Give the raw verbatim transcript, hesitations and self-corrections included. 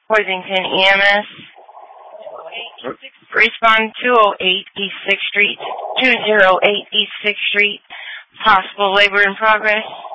Worthington E M S. Respond two oh eight East sixth Street, two oh eight East sixth Street. Possible labor in progress.